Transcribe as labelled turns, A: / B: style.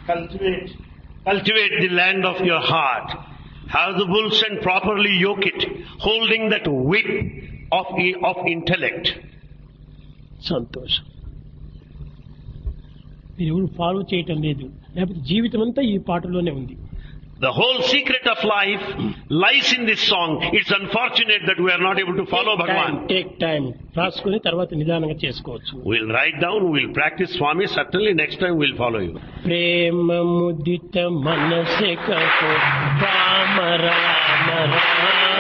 A: Cultivate the land of your heart. Have the bulls and properly yoke it, holding that whip of intellect.
B: సంతోషం. మీరు ఎవరు follow చేయటం లేదు, లేకపోతే జీవితం అంతా ఈ పాటలోనే ఉంది.
A: The whole secret of life lies in this song. It's unfortunate that we are not able to follow Bhagavan.
B: Take time. రాసుకుని తర్వాత నిదానంగా చేసుకోవచ్చు.
A: We'll write down, we'll practice Swami. Certainly next time we'll follow you.
B: ప్రేమ ముదిత మనసే కహో రామ రామ రామ